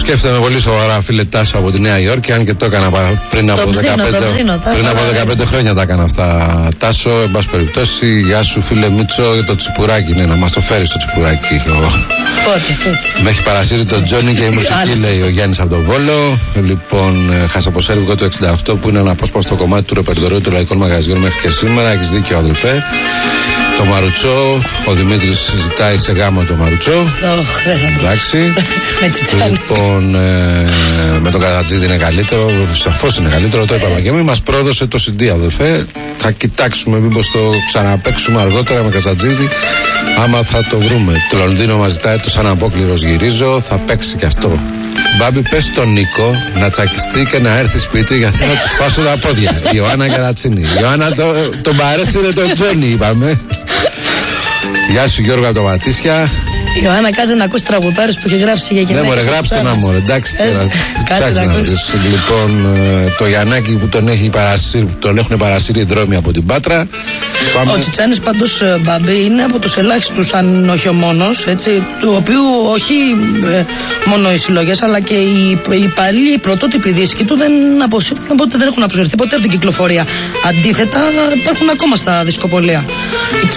σκέφτομαι πολύ σοβαρά, φίλε Τάσο, από τη Νέα Υόρκη. Αν και το έκανα πριν από 15 χρόνια, τα έκανα αυτά. Τάσο, εν πάση περιπτώσει, γεια σου, φίλε Μίτσο, το τσιπουράκι. Ναι, να μας το φέρει το τσιπουράκι. Πότε. Με έχει παρασύρει τον Τζόνι και η μουσική, λέει ο Γιάννης από τον Βόλο. Λοιπόν, Χασαποσέρβικο το 68, που είναι ένα απόσπαστο κομμάτι του ρεπερτορίου των λαϊκών μαγαζιών μέχρι και σήμερα. Έχεις δίκιο, αδελφέ. Το Μαρουτσό, ο Δημήτρης ζητάει σε γάμο το Μαρουτσό. Εντάξει. Λοιπόν, με τον Καζατζίδη είναι καλύτερο, σαφώς είναι καλύτερο, το είπαμε και εμείς. Μας πρόδωσε το CD, αδελφέ. Θα κοιτάξουμε μήπως το ξαναπαίξουμε αργότερα με Καζατζίδη, άμα θα το βρούμε. Το Λονδίνο μας ζητάει το σαν απόκληρος γυρίζω, θα παίξει και αυτό. Μπάμπη, πες στον Νίκο να τσακιστεί και να έρθει σπίτι, γιατί θα του σπάσω τα πόδια. Ιωάννα Καρατσίνη. Ιωάννα τον παρέσυρε τον Τζόνι, είπαμε. Γεια σου, Γιώργο από το Ματήσια. Ιωάννα, κάτσε να ακούσει τραγουδάρες που έχει γράψει για γυναίκες. Ναι, μωρέ, γράψτε ένα μωρέ, εντάξει. Κάτσε να ακούσει. Λοιπόν, το Γιαννάκι που τον έχουν παρασύρει οι δρόμοι από την Πάτρα. Ο Τσιτσάνης πάντως, Μπάμπη, είναι από τους ελάχιστους, αν όχι ο μόνος, έτσι, του οποίου όχι μόνο οι συλλογές, αλλά και οι υπαλλήλοι, οι πρωτότυποι δίσκοι του δεν αποσύρθηκαν ποτέ, δεν έχουν αποσυρθεί ποτέ από την κυκλοφορία. Αντίθετα, υπάρχουν ακόμα στα δισκοπολία. Και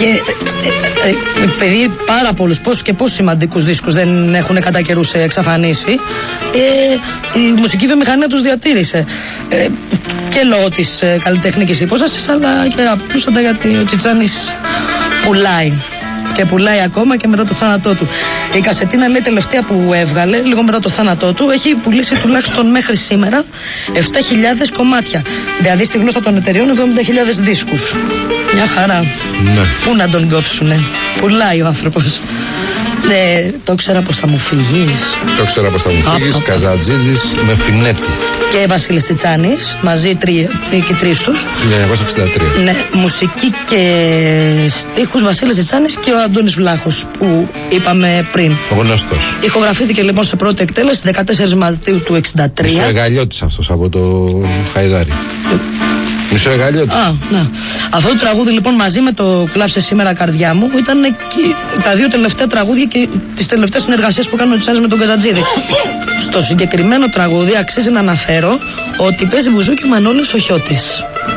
παιδί, πάρα πολλούς, πόσους και πόσους σημαντικούς δίσκους δεν έχουν κατά καιρούς εξαφανίσει. Η μουσική βιομηχανία τους διατήρησε. Και λόγω της καλλιτεχνικής υπόστασης, αλλά και απλούστατα γιατί ο Τσιτσάνης πουλάει. Και πουλάει ακόμα και μετά το θάνατό του. Η κασετίνα, λέει, τελευταία που έβγαλε, λίγο μετά το θάνατό του, έχει πουλήσει τουλάχιστον μέχρι σήμερα 7.000 κομμάτια. Δηλαδή στη γλώσσα των εταιριών 70.000 δίσκους. Μια χαρά. Ναι. Πού να τον κόψουνε. Πουλάει ο άνθρωπος. Το ξέρα πως θα μου φύγεις. Το ξέρα πως θα μου φύγεις. Καζατζίδης με Φινέτη. Και Βασίλης Τσιτσάνης, μαζί και τρεις τους. 1963. Ναι, μουσική και στίχους Βασίλης Τσιτσάνης και ο Αντώνης Βλάχος που είπαμε πριν. Ο γνωστός. Ηχογραφήθηκε λοιπόν σε πρώτη εκτέλεση 14 Μαρτίου του 1963. Μισοεγαλιώτης αυτός από το Χαϊδάρι. Μισοεγαλιώτης. Ναι. Αυτό το τραγούδι λοιπόν μαζί με το «Κλάψε σήμερα καρδιά μου» ήταν και τα δύο τελευταία τραγούδια και τις τελευταίες συνεργασίες που έκανε ο Τσιτσάνης με τον Καζατζίδη. Στο συγκεκριμένο τραγούδι αξίζει να αναφέρω ότι παίζει μπουζούκι Μανώλης ο Χιώτης.